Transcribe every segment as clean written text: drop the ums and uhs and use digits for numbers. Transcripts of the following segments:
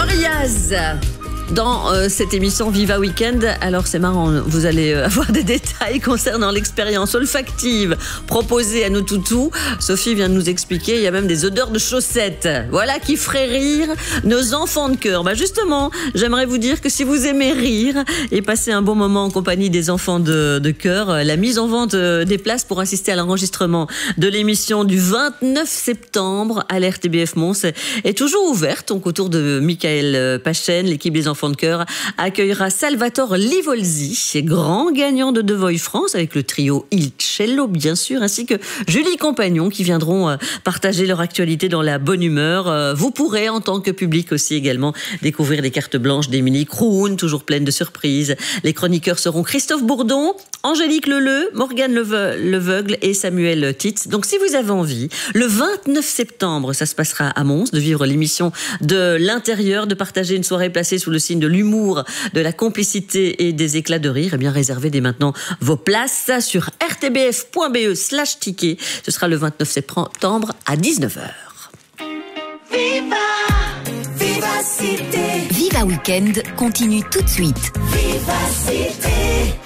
Gorillaz dans cette émission Viva Weekend. Alors c'est marrant, vous allez avoir des détails concernant l'expérience olfactive proposée à nos toutous. Sophie vient de nous expliquer, il y a même des odeurs de chaussettes. Voilà qui ferait rire nos enfants de cœur. Justement, j'aimerais vous dire que si vous aimez rire et passer un bon moment en compagnie des enfants de cœur, la mise en vente des places pour assister à l'enregistrement de l'émission du 29 septembre à l'RTBF Mons est toujours ouverte. Donc autour de Michael Pachen, l'équipe des enfants de cœur accueillera Salvatore Livolzi, grand gagnant de The Voice France, avec le trio Il Cello bien sûr, ainsi que Julie Compagnon, qui viendront partager leur actualité dans la bonne humeur. Vous pourrez en tant que public aussi également découvrir les cartes blanches d'Émilie Croon, toujours pleines de surprises. Les chroniqueurs seront Christophe Bourdon, Angélique Leleu, Morgane Leveugle et Samuel Titz. Donc si vous avez envie, le 29 septembre, ça se passera à Mons, de vivre l'émission de l'intérieur, de partager une soirée placée sous le signe de l'humour, de la complicité et des éclats de rire, eh bien réservez dès maintenant vos places sur rtbf.be/ticket. Ce sera le 29 septembre à 19h. Viva, Viva Cité. Viva Weekend continue tout de suite. Viva Cité.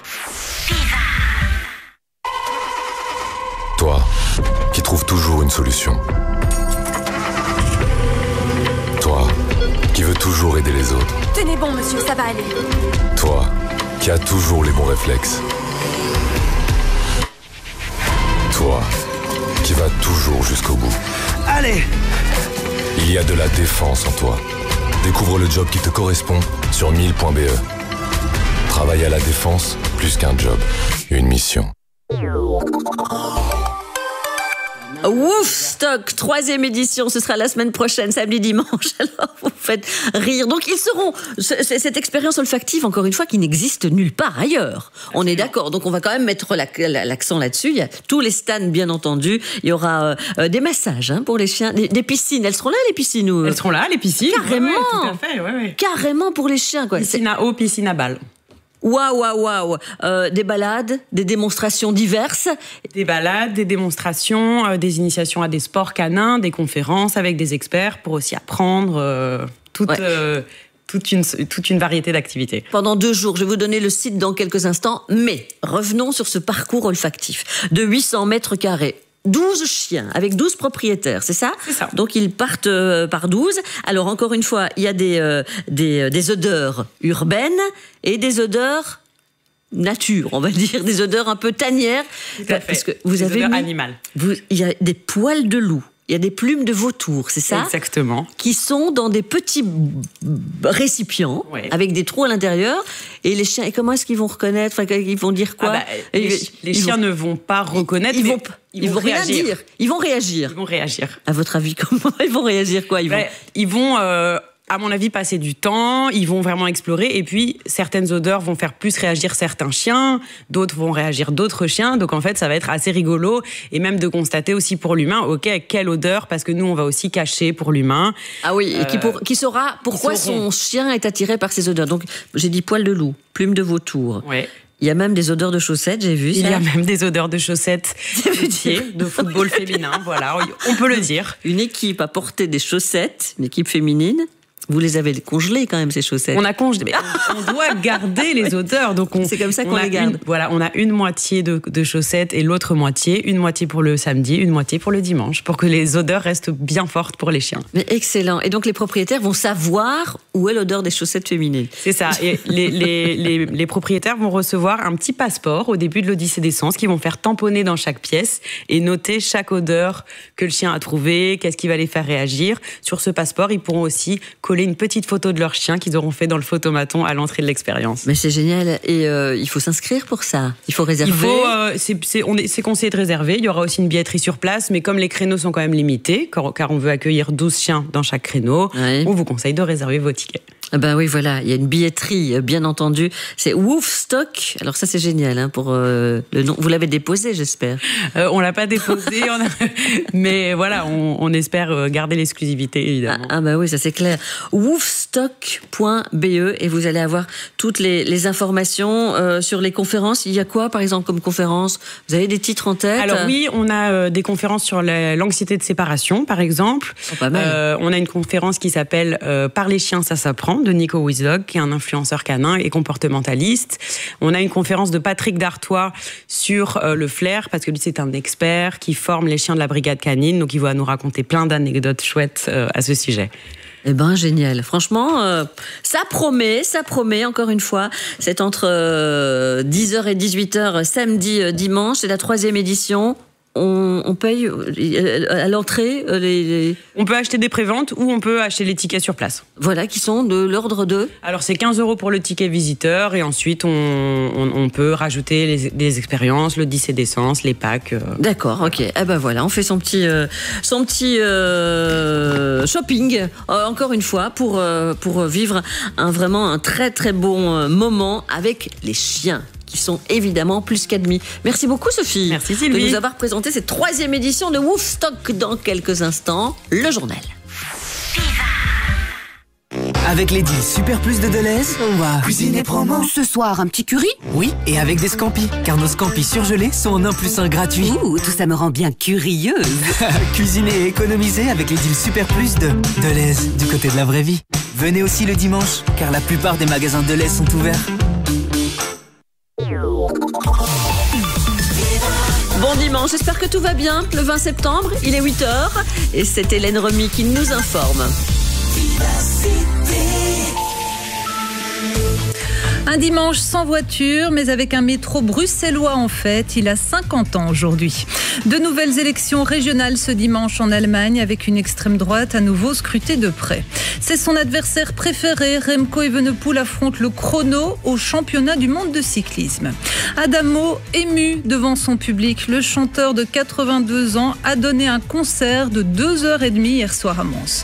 Toi, qui trouves toujours une solution. Toi, qui veux toujours aider les autres. Tenez bon, monsieur, ça va aller. Toi, qui as toujours les bons réflexes. Toi, qui vas toujours jusqu'au bout. Allez! Il y a de la défense en toi. Découvre le job qui te correspond sur 1000.be. Travailler à la défense, plus qu'un job, une mission. Woofstock, 3e édition, ce sera la semaine prochaine, samedi, dimanche. Alors vous faites rire. Donc ils seront, cette expérience olfactive, encore une fois, qui n'existe nulle part ailleurs. On est d'accord. Donc on va quand même mettre l'accent là-dessus. Il y a tous les stands, bien entendu. Il y aura des massages pour les chiens, des piscines. Elles seront là, les piscines ou... Elles seront là, les piscines. Carrément. Ouais, tout à fait, ouais. Carrément pour les chiens, quoi. Piscine à eau, piscine à balles. Waouh. Des balades, des démonstrations diverses. Des balades, des démonstrations, des initiations à des sports canins, des conférences avec des experts pour aussi apprendre toute une variété d'activités. Pendant 2 jours, je vais vous donner le site dans quelques instants, mais revenons sur ce parcours olfactif de 800 mètres carrés. 12 chiens, avec 12 propriétaires, c'est ça ? C'est ça. Donc ils partent par 12. Alors encore une fois, il y a des odeurs urbaines et des odeurs nature, on va dire, des odeurs un peu tanières. Tout à fait. Parce que vous avez odeurs animales. Il y a des poils de loup. Il y a des plumes de vautour, c'est ça ? Exactement. Qui sont dans des petits récipients, avec des trous à l'intérieur. Et les chiens, et comment est-ce qu'ils vont reconnaître ? Ils vont dire quoi ? Les chiens ne vont pas reconnaître. Ils vont rien dire. Ils vont réagir. Ils vont réagir. À votre avis, comment ils vont réagir, quoi ? Ils vont à mon avis, passer du temps, ils vont vraiment explorer, et puis certaines odeurs vont faire plus réagir certains chiens, d'autres vont réagir d'autres chiens, donc en fait, ça va être assez rigolo, et même de constater aussi pour l'humain, ok, quelle odeur, parce que nous, on va aussi cacher pour l'humain. Ah oui, et qui saura pourquoi son chien est attiré par ces odeurs. Donc, j'ai dit poil de loup, plume de vautour. Ouais. Il y a même des odeurs de chaussettes, j'ai vu ça. Il y a même des odeurs de chaussettes de football féminin, voilà, on peut le dire. Une équipe a porté des chaussettes, une équipe féminine. Vous les avez congelées quand même, ces chaussettes. On a congelé, mais on doit garder les odeurs. Donc c'est comme ça qu'on les garde. On a une moitié de chaussettes et l'autre moitié, une moitié pour le samedi, une moitié pour le dimanche, pour que les odeurs restent bien fortes pour les chiens. Mais excellent. Et donc les propriétaires vont savoir où est l'odeur des chaussettes féminines. C'est ça. Et les propriétaires vont recevoir un petit passeport au début de l'Odyssée des Sens qu'ils vont faire tamponner dans chaque pièce et noter chaque odeur que le chien a trouvée, qu'est-ce qui va les faire réagir. Sur ce passeport, ils pourront aussi coller une petite photo de leur chien qu'ils auront fait dans le photomaton à l'entrée de l'expérience. Mais c'est génial. Et il faut s'inscrire pour ça. Il faut réserver. C'est conseillé de réserver. Il y aura aussi une billetterie sur place, mais comme les créneaux sont quand même limités, car on veut accueillir 12 chiens dans chaque créneau, on vous conseille de réserver vos tickets. Ben oui, voilà, il y a une billetterie, bien entendu. C'est Woofstock. Alors ça, c'est génial pour le nom. Vous l'avez déposé, j'espère. On l'a pas déposé, mais voilà, on espère garder l'exclusivité, évidemment. Ah bah oui, ça c'est clair. Woofstock. woofstock.be et vous allez avoir toutes les informations sur les conférences. Il y a quoi, par exemple, comme conférence? Vous avez des titres en tête? Alors oui, on a des conférences sur l'anxiété de séparation, par exemple. Pas mal. On a une conférence qui s'appelle Par les chiens, ça s'apprend, de Nico Wiesdog, qui est un influenceur canin et comportementaliste. On a une conférence de Patrick Dartois sur le flair, parce que lui, c'est un expert qui forme les chiens de la brigade canine, donc il va nous raconter plein d'anecdotes chouettes à ce sujet. Eh ben, génial. Franchement, ça promet, encore une fois. C'est entre 10h et 18h, samedi, dimanche. C'est la 3e édition. On paye à l'entrée On peut acheter des préventes ou on peut acheter les tickets sur place. Voilà, qui sont de l'ordre de... Alors, c'est 15 € pour le ticket visiteur et ensuite, on peut rajouter les expériences, le 10 et d'essence, les packs. D'accord, ok. Eh ben voilà, on fait son petit shopping, encore une fois, pour vivre vraiment un très très bon moment avec les chiens, qui sont évidemment plus qu'admis. Merci beaucoup, Sophie. Merci, Sylvie. De nous avoir présenté cette 3e édition de Woofstock. Dans quelques instants, le journal. Avec les deals Super Plus de Deleuze, on va cuisiner promo. Ce soir, un petit curry? Oui, et avec des scampi, car nos scampi surgelés sont en 1+1 gratuit. Ouh, tout ça me rend bien curieuse. Cuisiner et économiser avec les deals Super Plus de Deleuze, du côté de la vraie vie. Venez aussi le dimanche, car la plupart des magasins Deleuze sont ouverts. Bon dimanche, j'espère que tout va bien. Le 20 septembre, il est 8h et c'est Hélène Remy qui nous informe. Un dimanche sans voiture, mais avec un métro bruxellois en fête. Il a 50 ans aujourd'hui. De nouvelles élections régionales ce dimanche en Allemagne, avec une extrême droite à nouveau scrutée de près. C'est son adversaire préféré. Remco Evenepoel affronte le chrono au championnat du monde de cyclisme. Adamo, ému devant son public, le chanteur de 82 ans a donné un concert de 2h30 hier soir à Mons.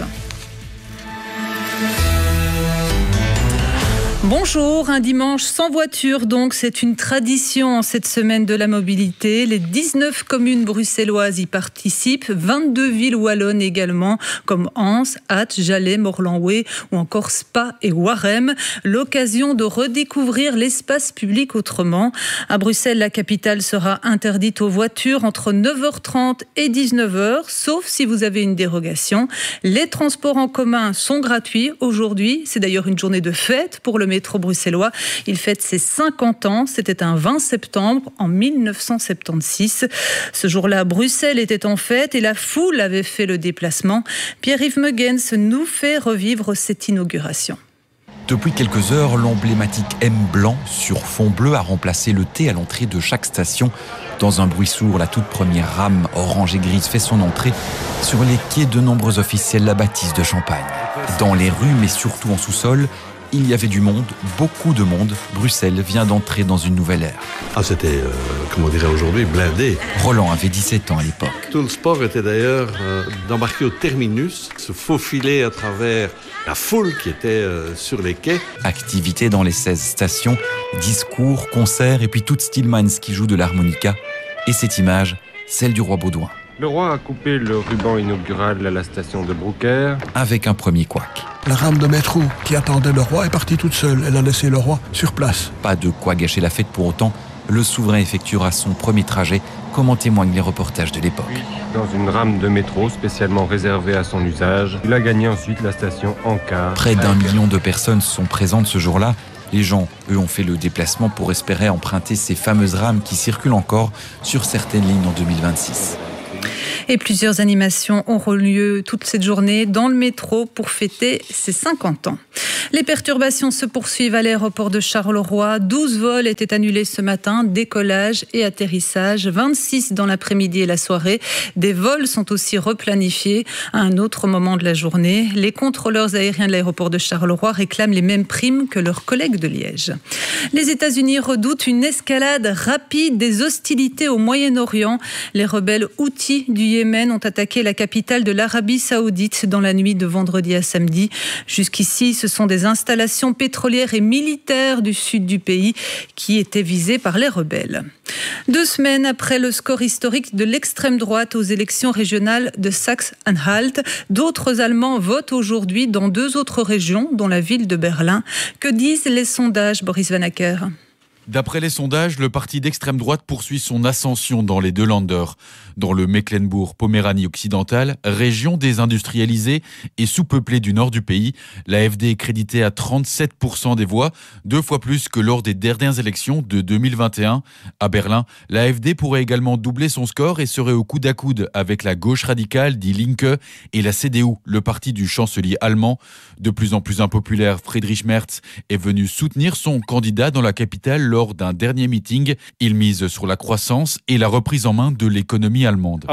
Bonjour, un dimanche sans voiture, donc c'est une tradition en cette semaine de la mobilité. Les 19 communes bruxelloises y participent, 22 villes wallonnes également, comme Anse, Ath, Jalais, Morlanway ou encore Spa et Warem. L'occasion de redécouvrir l'espace public autrement. À Bruxelles, la capitale sera interdite aux voitures entre 9h30 et 19h, sauf si vous avez une dérogation. Les transports en commun sont gratuits aujourd'hui. C'est d'ailleurs une journée de fête pour le métro bruxellois. Il fête ses 50 ans. C'était un 20 septembre en 1976. Ce jour-là, Bruxelles était en fête et la foule avait fait le déplacement. Pierre-Yves Megens nous fait revivre cette inauguration. Depuis quelques heures, l'emblématique M blanc sur fond bleu a remplacé le T à l'entrée de chaque station. Dans un bruit sourd, la toute première rame orange et grise fait son entrée sur les quais de nombreux officiels la bâtisse de Champagne. Dans les rues, mais surtout en sous-sol, il y avait du monde, beaucoup de monde. Bruxelles vient d'entrer dans une nouvelle ère. C'était, comme on dirait aujourd'hui, blindé. Roland avait 17 ans à l'époque. Tout le sport était d'ailleurs d'embarquer au terminus, se faufiler à travers la foule qui était sur les quais. Activités dans les 16 stations, discours, concerts et puis toutes Stillmans qui jouent de l'harmonica. Et cette image, celle du roi Baudouin. Le roi a coupé le ruban inaugural à la station de Brouckère. Avec un premier couac. La rame de métro qui attendait le roi est partie toute seule. Elle a laissé le roi sur place. Pas de quoi gâcher la fête pour autant. Le souverain effectuera son premier trajet, comme en témoignent les reportages de l'époque. Dans une rame de métro spécialement réservée à son usage, il a gagné ensuite la station en car. Près d'1 million de personnes sont présentes ce jour-là. Les gens, eux, ont fait le déplacement pour espérer emprunter ces fameuses rames qui circulent encore sur certaines lignes en 2026. Et plusieurs animations auront lieu toute cette journée dans le métro pour fêter ses 50 ans. Les perturbations se poursuivent à l'aéroport de Charleroi. 12 vols étaient annulés ce matin, décollage et atterrissage. 26 dans l'après-midi et la soirée. Des vols sont aussi replanifiés à un autre moment de la journée. Les contrôleurs aériens de l'aéroport de Charleroi réclament les mêmes primes que leurs collègues de Liège. Les États-Unis redoutent une escalade rapide des hostilités au Moyen-Orient. Les rebelles Houthis du du Yémen ont attaqué la capitale de l'Arabie Saoudite dans la nuit de vendredi à samedi. Jusqu'ici, ce sont des installations pétrolières et militaires du sud du pays qui étaient visées par les rebelles. 2 semaines après le score historique de l'extrême droite aux élections régionales de Saxe-Anhalt, d'autres Allemands votent aujourd'hui dans 2 autres régions, dont la ville de Berlin. Que disent les sondages, Boris Van Acker ? D'après les sondages, le parti d'extrême droite poursuit son ascension dans les 2 Länder. Dans le Mecklembourg-Poméranie occidentale, région désindustrialisée et sous-peuplée du nord du pays, l'AfD est créditée à 37% des voix, 2 fois plus que lors des dernières élections de 2021. À Berlin, l'AfD pourrait également doubler son score et serait au coude à coude avec la gauche radicale, Die Linke, et la CDU, le parti du chancelier allemand. De plus en plus impopulaire, Friedrich Merz est venu soutenir son candidat dans la capitale lors d'un dernier meeting. Il mise sur la croissance et la reprise en main de l'économie allemande.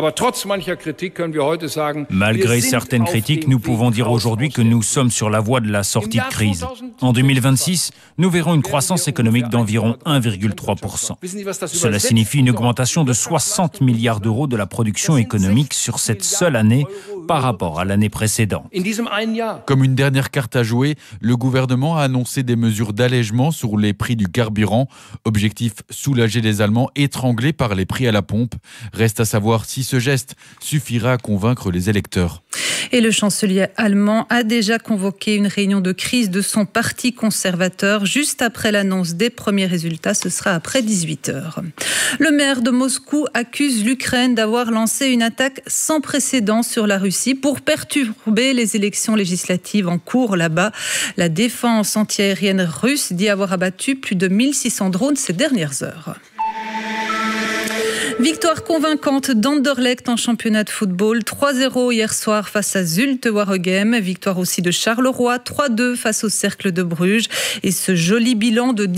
Malgré certaines critiques, nous pouvons dire aujourd'hui que nous sommes sur la voie de la sortie de crise. En 2026, nous verrons une croissance économique d'environ 1,3%. Cela signifie une augmentation de 60 milliards d'euros de la production économique sur cette seule année par rapport à l'année précédente. Comme une dernière carte à jouer, le gouvernement a annoncé des mesures d'allègement sur les prix du carburant. Objectif, soulager les Allemands étranglés par les prix à la pompe. Reste à savoir si ce geste suffira à convaincre les électeurs. Et le chancelier allemand a déjà convoqué une réunion de crise de son parti conservateur juste après l'annonce des premiers résultats. Ce sera après 18h. Le maire de Moscou accuse l'Ukraine d'avoir lancé une attaque sans précédent sur la Russie pour perturber les élections législatives en cours là-bas. La défense antiaérienne russe dit avoir abattu plus de 1600 drones ces dernières heures. Victoire convaincante d'Anderlecht en championnat de football, 3-0 hier soir face à Zulte Waregem. Victoire aussi de Charleroi, 3-2 face au Cercle de Bruges. Et ce joli bilan de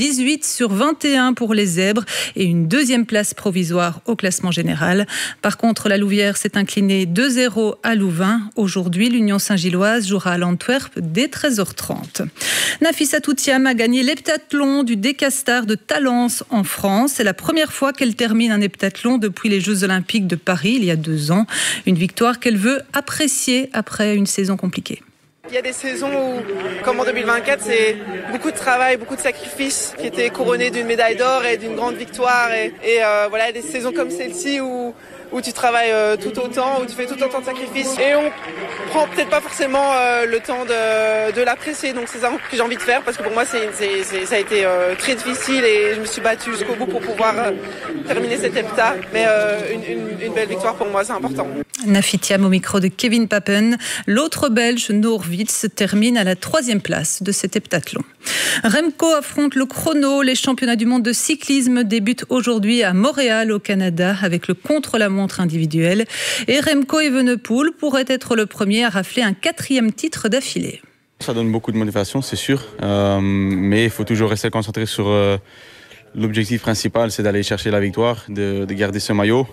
18/21 pour les Zèbres et une 2e place provisoire au classement général. Par contre, la Louvière s'est inclinée 2-0 à Louvain. Aujourd'hui, l'Union Saint-Gilloise jouera à l'Antwerp dès 13h30. Nafissatou Thiam a gagné l'heptathlon du Décastar de Talence en France. C'est la première fois qu'elle termine un heptathlon depuis les Jeux Olympiques de Paris il y a 2 ans. Une victoire qu'elle veut apprécier après une saison compliquée. Il y a des saisons où, comme en 2024, c'est beaucoup de travail, beaucoup de sacrifices qui étaient couronnés d'une médaille d'or et d'une grande victoire. Et voilà, des saisons comme celle-ci où tu travailles tout autant, où tu fais tout autant de sacrifices. Et on prend peut-être pas forcément le temps de l'apprécier. Donc c'est ça que j'ai envie de faire parce que pour moi, ça a été très difficile et je me suis battue jusqu'au bout pour pouvoir terminer cet hepta. Mais une belle victoire pour moi, c'est important. Nafi Thiam au micro de Kevin Papen. L'autre Belge, Noor Wits, termine à la 3e place de cet heptathlon. Remco affronte le chrono. Les championnats du monde de cyclisme débutent aujourd'hui à Montréal, au Canada, avec le contre-la-montre individuel. Et Remco Evenepoel pourrait être le premier à rafler un 4e titre d'affilée. Ça donne beaucoup de motivation, c'est sûr. Mais il faut toujours rester concentré sur l'objectif principal, c'est d'aller chercher la victoire, de garder ce maillot.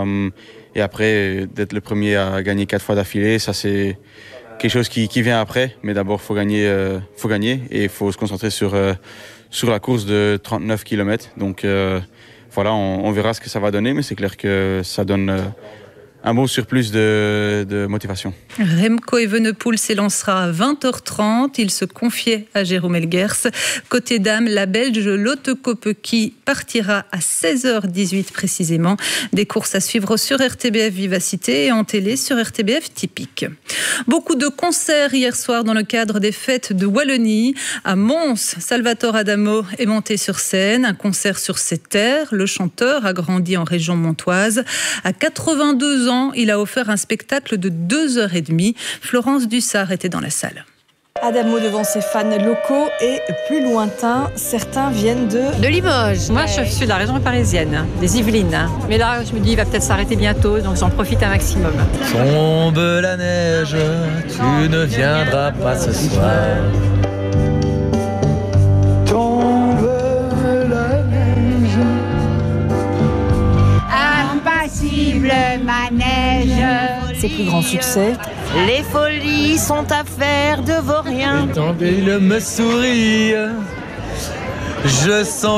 Et après, d'être le premier à gagner 4 fois d'affilée, ça c'est quelque chose qui vient après. Mais d'abord, il faut gagner et il faut se concentrer sur la course de 39 km. Donc voilà, on verra ce que ça va donner, mais c'est clair que ça donne un beau surplus de motivation. Remco Evenepoel s'élancera à 20h30. Il se confiait à Jérôme Elgers. Côté dames, la Belge Lotte Kopecky partira à 16h18 précisément. Des courses à suivre sur RTBF Vivacité et en télé sur RTBF Typique. Beaucoup de concerts hier soir dans le cadre des fêtes de Wallonie. À Mons, Salvatore Adamo est monté sur scène. Un concert sur ses terres. Le chanteur a grandi en région montoise. À 82 ans, il a offert un spectacle de 2h30. Florence Dussard était dans la salle. Adamo devant ses fans locaux et plus lointains, certains viennent de Limoges. Moi, je suis de la région parisienne, des Yvelines. Mais là, je me dis, il va peut-être s'arrêter bientôt, donc j'en profite un maximum. Tombe la neige, tu ne viendras pas ce soir. Tombe la neige. Impassible manège. Ses plus grands succès. Les folies sont affaires de vauriens. Et tant il me sourit, je sens